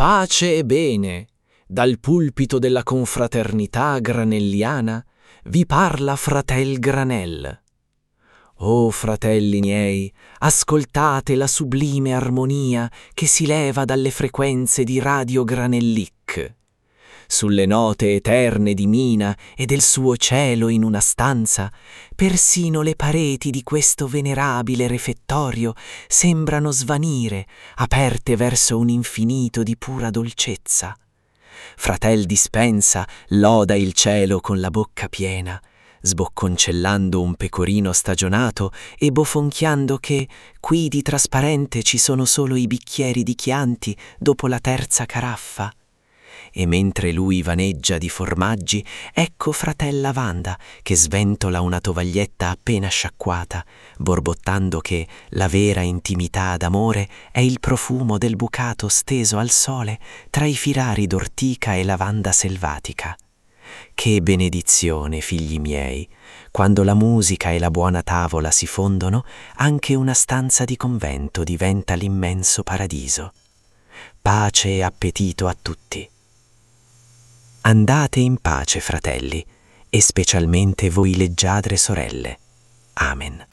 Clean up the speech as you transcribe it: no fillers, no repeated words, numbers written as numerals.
Pace e bene, dal pulpito della confraternità granelliana vi parla fratel Granel. Oh fratelli miei, ascoltate la sublime armonia che si leva dalle frequenze di Radio Granellic. Sulle note eterne di Mina e del suo cielo in una stanza, persino le pareti di questo venerabile refettorio sembrano svanire, aperte verso un infinito di pura dolcezza. Fratel Dispensa loda il cielo con la bocca piena, sbocconcellando un pecorino stagionato e bofonchiando che qui di trasparente ci sono solo i bicchieri di Chianti dopo la terza caraffa. E mentre lui vaneggia di formaggi, ecco fratel Lavanda che sventola una tovaglietta appena sciacquata, borbottando che la vera intimità d'amore è il profumo del bucato steso al sole tra i firari d'ortica e lavanda selvatica. Che benedizione, figli miei! Quando la musica e la buona tavola si fondono, anche una stanza di convento diventa l'immenso paradiso. Pace e appetito a tutti. Andate in pace, fratelli, e specialmente voi leggiadre sorelle. Amen.